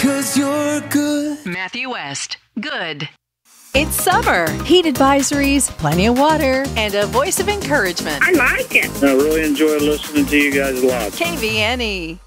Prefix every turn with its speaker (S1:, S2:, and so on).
S1: 'cause you're good.
S2: Matthew West, good.
S3: It's summer, heat advisories, plenty of water, and a voice of encouragement.
S4: I like it.
S5: I really enjoy listening to you guys live.
S3: KVNE.